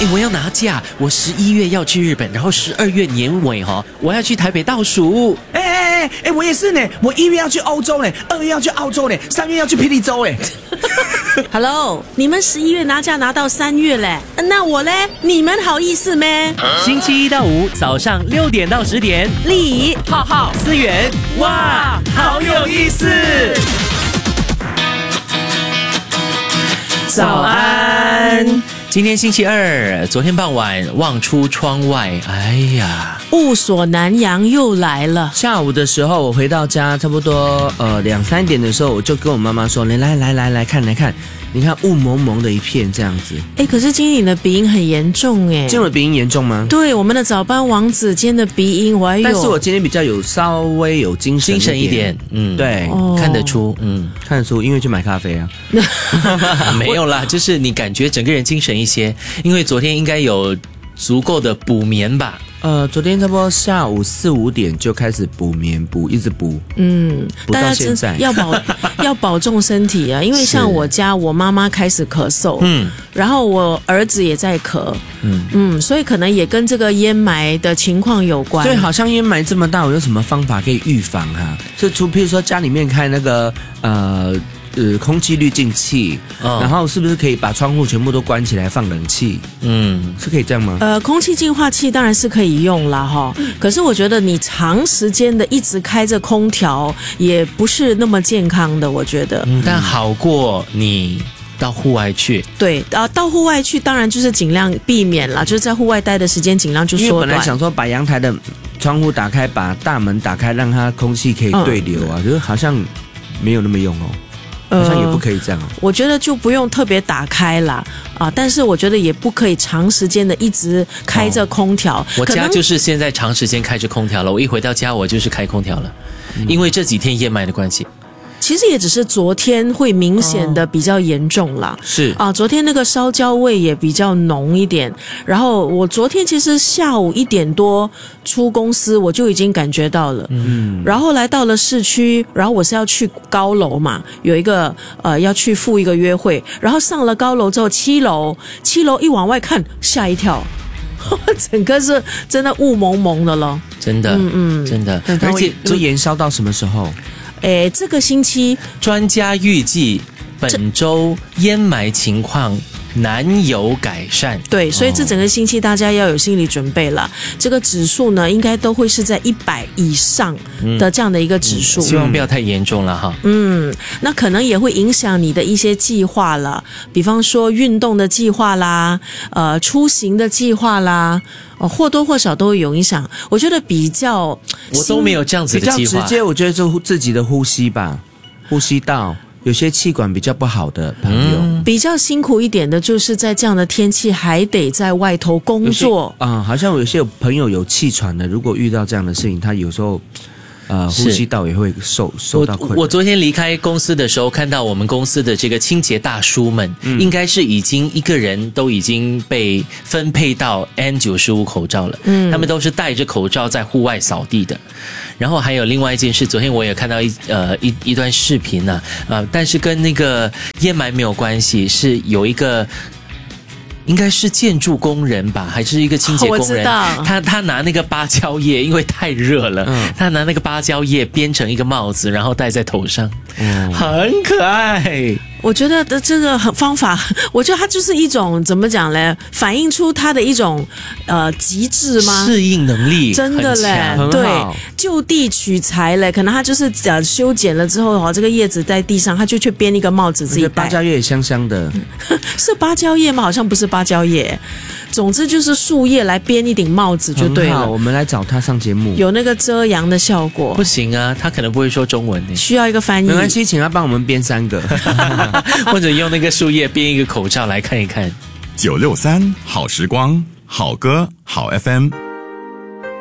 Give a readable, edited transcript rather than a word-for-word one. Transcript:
我要拿假，我11月要去日本，然后12月年尾我要去台北倒数。 我也是呢，我1月要去欧洲呢，2月要去澳洲呢，3月要去霹雳州哎。 Hello， 你们11月拿假拿到3月嘞，那我嘞？你们好意思咩？ 星期1到5早上6点到10点， 李浩浩、思源，哇，好有意思！早安，今天星期2，昨天傍晚望出窗外，哎呀， 雾锁南洋又来了。 下午的时候我回到家，差不多2、3点的时候，我就跟我妈妈说：“来看，你看雾蒙蒙的一片这样子。” 可是今天你的鼻音很严重哎。 今天我的鼻音严重吗？ 对，我们的早班王子今天的鼻音我还有， 但是我今天比较稍微有精神一点，对， 看得出， 看得出，因为去买咖啡啊。 没有啦，就是你感觉整个人精神一些，因为昨天应该有足够的补眠吧。 昨天差不多下午4、5点就开始补眠，一直补，补到现在。 要保重身体啊，因为像我家我妈妈开始咳嗽，然后我儿子也在咳，所以可能也跟这个烟霾的情况有关。 所以好像烟霾这么大，我有什么方法可以预防啊？譬如说家里面开那个空气滤净器，然后是不是可以把窗户全部都关起来放冷气？是可以这样吗？ 空气净化器当然是可以用啦齁，可是我觉得你长时间的一直开着空调也不是那么健康的，我觉得。 但好过你到户外去。 对，到户外去当然就是尽量避免啦，就是在户外待的时间尽量就缩短。 因为本来想说把阳台的窗户打开，把大门打开，让它空气可以对流啊，可是好像没有那么用哦。好像也不可以这样我觉得就不用特别打开啦但是我觉得也不可以长时间的一直开着空调。 我家就是现在长时间开着空调了，我一回到家我就是开空调了，因为这几天烟霾的关系。 其实也只是昨天会明显的比较严重啦， 是昨天那个烧焦味也比较浓一点，然后我昨天其实下午1点多出公司我就已经感觉到了，然后来到了市区，然后我是要去高楼嘛，有一个要去赴一个约会，然后上了高楼之后7楼一往外看吓一跳，整个是真的雾蒙蒙的了， 真的，真的， 而且会延烧到什么时候？ 这个星期专家预计本周烟霾情况难有改善。 对，所以这整个星期大家要有心理准备了。这个指数呢，应该都会是在100以上的这样的一个指数。 希望不要太严重了哈。 那可能也会影响你的一些计划了，比方说运动的计划啦，出行的计划啦。或多或少都会有影响。我觉得比较， 我都没有这样子的计划。 比较直接，我觉得是自己的呼吸吧，呼吸道有些气管比较不好的朋友， 比较辛苦一点的，就是在这样的天气还得在外头工作好像有些朋友有气喘的，如果遇到这样的事情，他有时候。呼吸道也会受到困扰。 我昨天离开公司的时候，看到我们公司的这个清洁大叔们，应该是已经一个人都已经被分配到 N95 口罩了。他们都是戴着口罩在户外扫地的。然后还有另外一件事，昨天我也看到一段视频但是跟那个烟霾没有关系，是有一个。应该是建筑工人吧，还是一个清洁工人？ 我知道。 他拿那个芭蕉叶，因为太热了，他拿那个芭蕉叶编成一个帽子，然后戴在头上，很可爱。 我觉得的这个方法，我觉得它就是一种怎么讲呢？反映出它的一种极致吗？ 适应能力真的嘞，对，就地取材嘞。可能它就是修剪了之后，这个叶子在地上，它就去编一个帽子自己戴。 芭蕉叶也香香的， 是芭蕉叶吗？好像不是芭蕉叶。总之就是树叶来编一顶帽子就对了。 很好，我们来找他上节目， 有那个遮阳的效果。 不行啊，他可能不会说中文呢， 需要一个翻译。 没关系，请他帮我们编3个， 或者用那个树叶编一个口罩来看一看。 963好时光，好歌好 FM。